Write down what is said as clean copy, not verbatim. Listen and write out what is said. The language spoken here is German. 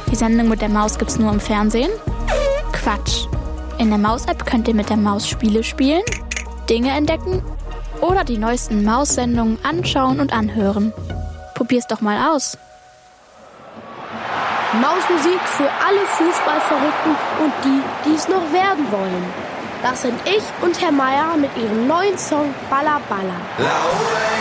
Die Sendung mit der Maus gibt's nur im Fernsehen? Quatsch. In der Maus-App könnt ihr mit der Maus Spiele spielen, Dinge entdecken oder die neuesten Maus-Sendungen anschauen und anhören. Probier's doch mal aus. Mausmusik für alle Fußballverrückten und die es noch werden wollen. Das sind ich und Herr Meier mit ihrem neuen Song Balla Balla.